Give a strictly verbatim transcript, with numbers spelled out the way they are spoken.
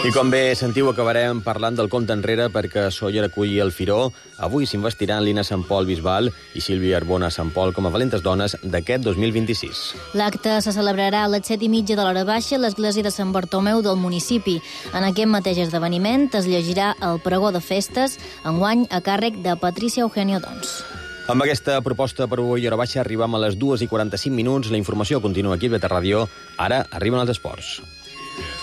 I com bé sentiu, acabarem parlant del compte enrere perquè Sóller aculli el Firó. Avui s'investiran Lina Sant Pol Bisbal i Sílvia Arbona Sant Pol com a valentes dones d'aquest dos mil vint-i-sis. L'acte se celebrarà a les set i mitja de l'hora baixa a l'església de Sant Bartomeu del municipi. En aquest mateix esdeveniment es llegirà el pregó de festes, enguany a càrrec de Patricia Eugenio Dons. Amb aquesta proposta per avui hora baixa arribam a les dues i quaranta-cinc minuts. La informació continua aquí a Beta Ràdio. Ara arriben els esports.